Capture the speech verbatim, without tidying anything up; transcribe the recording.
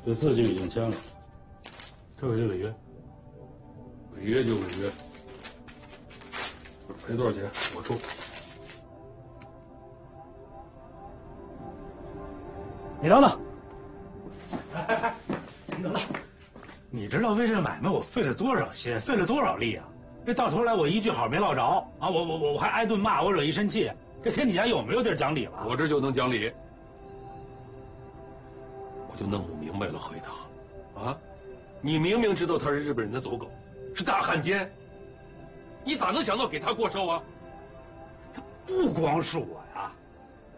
这字就已经签了，退回去违约。 违约就违约，赔多少钱我出。 你等等，你等等，你知道为这买卖我费了多少心，费了多少力啊？这到头来我一句好没落着啊！我我我我还挨顿骂，我惹一身气，这天底下有没有地儿讲理了？ 我这就能讲理，我就弄不明白了，何一堂，啊，你明明知道他是日本人的走狗，是大汉奸，你咋能想到给他过寿啊？ 不光是我呀，